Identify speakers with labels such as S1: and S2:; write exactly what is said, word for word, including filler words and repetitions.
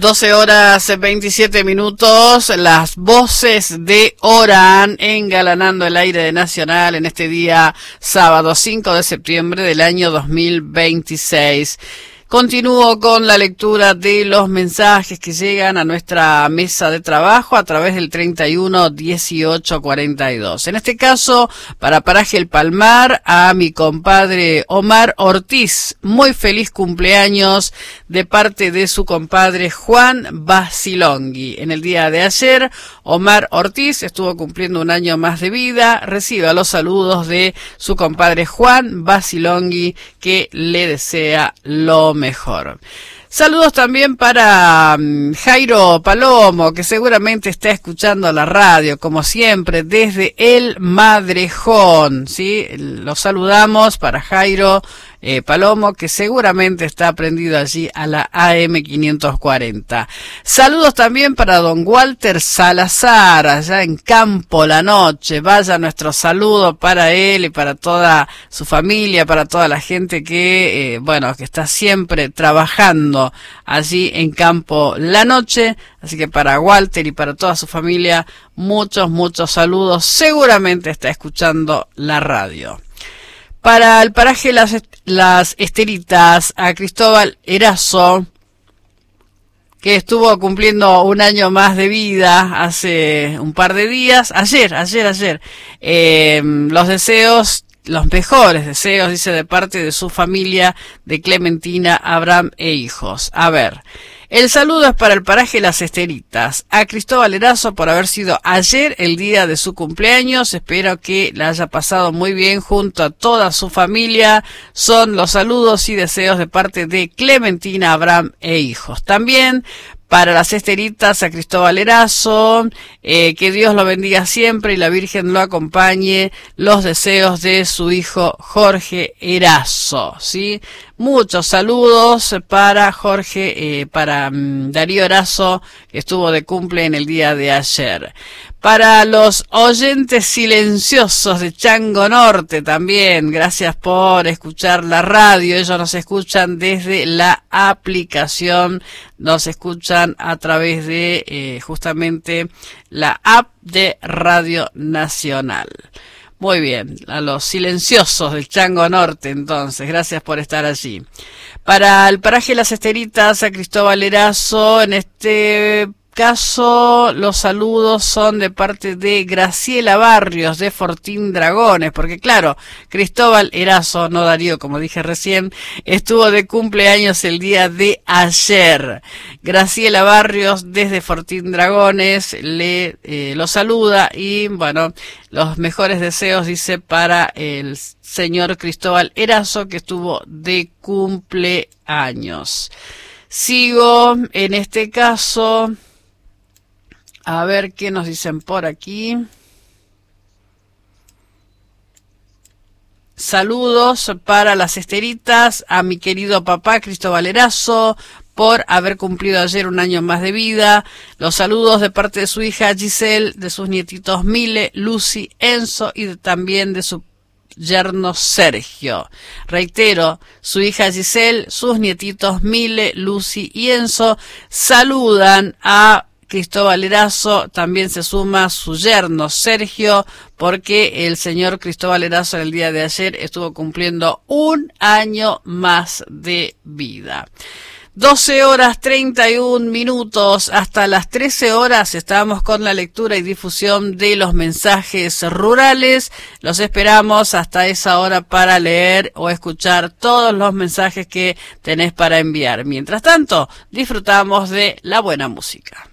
S1: doce horas veintisiete minutos, las voces de Orán engalanando el aire de Nacional en este día sábado cinco de septiembre del año dos mil veintiséis. Continúo con la lectura de los mensajes que llegan a nuestra mesa de trabajo a través del treinta y uno dieciocho cuarenta y dos. En este caso, para Paraje El Palmar, a mi compadre Omar Ortiz. Muy feliz cumpleaños de parte de su compadre Juan Basilonghi. En el día de ayer, Omar Ortiz estuvo cumpliendo un año más de vida. Reciba los saludos de su compadre Juan Basilonghi, que le desea lo mejor. mejor. Saludos también para um, Jairo Palomo, que seguramente está escuchando la radio, como siempre, desde El Madrejón, ¿sí? Los saludamos para Jairo eh, Palomo, que seguramente está prendido allí a la A M quinientos cuarenta. Saludos también para don Walter Salazar, allá en Campo La Noche. Vaya nuestro saludo para él y para toda su familia, para toda la gente que, eh, bueno, que está siempre trabajando allí en Campo La Noche. Así que para Walter y para toda su familia, muchos, muchos saludos. Seguramente está escuchando la radio. Para el paraje Las, las Esteritas, a Cristóbal Erazo, que estuvo cumpliendo un año más de vida hace un par de días. Ayer, ayer, ayer. Eh, los deseos... Los mejores deseos, dice, de parte de su familia, de Clementina, Abraham e hijos. A ver, el saludo es para el paraje Las Esteritas, a Cristóbal Erazo por haber sido ayer el día de su cumpleaños. Espero que la haya pasado muy bien junto a toda su familia. Son los saludos y deseos de parte de Clementina, Abraham e hijos. También para las Esteritas, a Cristóbal Erazo, eh, que Dios lo bendiga siempre y la Virgen lo acompañe. Los deseos de su hijo Jorge Erazo, ¿sí? Muchos saludos para Jorge, eh, para um, Darío Erazo, que estuvo de cumple en el día de ayer. Para los oyentes silenciosos de Chango Norte también, gracias por escuchar la radio. Ellos nos escuchan desde la aplicación, nos escuchan a través de eh, justamente la app de Radio Nacional. Muy bien, a los silenciosos del Chango Norte, entonces, gracias por estar allí. Para el paraje Las Esteritas, a Cristóbal Erazo, en este caso los saludos son de parte de Graciela Barrios de Fortín Dragones, porque claro, Cristóbal Erazo, no Darío, como dije recién, estuvo de cumpleaños el día de ayer. Graciela Barrios desde Fortín Dragones le eh, lo saluda y bueno, los mejores deseos, dice, para el señor Cristóbal Erazo, que estuvo de cumpleaños. Sigo en este caso. A ver qué nos dicen por aquí. Saludos para las Esteritas, a mi querido papá Cristóbal Erazo, por haber cumplido ayer un año más de vida. Los saludos de parte de su hija Giselle, de sus nietitos Mile, Lucy, Enzo y de, también de su yerno Sergio. Reitero, su hija Giselle, sus nietitos Mile, Lucy y Enzo saludan a Cristóbal Erazo. También se suma su yerno Sergio, porque el señor Cristóbal Erazo en el día de ayer estuvo cumpliendo un año más de vida. doce horas treinta y un minutos, hasta las trece horas estamos con la lectura y difusión de los mensajes rurales. Los esperamos hasta esa hora para leer o escuchar todos los mensajes que tenés para enviar. Mientras tanto, disfrutamos de la buena música.